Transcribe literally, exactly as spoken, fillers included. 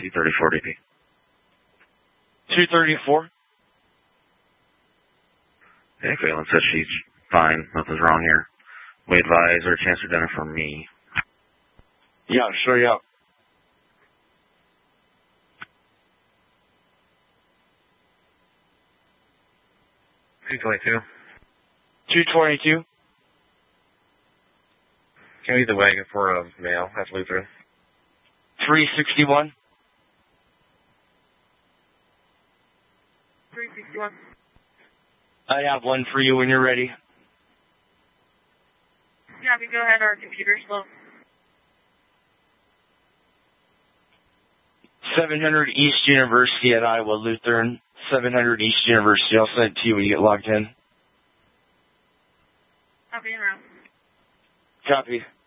two thirty-four D P. two thirty-four? Yeah, Phelan said she's fine. Nothing's wrong here. We advise her transfer dinner for me. Yeah, sure, yeah. two twenty-two. two twenty-two? Can we leave the wagon for a male? That's Lutheran. three sixty-one? three sixty-one. I have one for you when you're ready. Yeah, we go ahead, our computer's slow. seven hundred East University at Iowa Lutheran. seven hundred East University. I'll send it to you when you get logged in. I'll be around. Copy.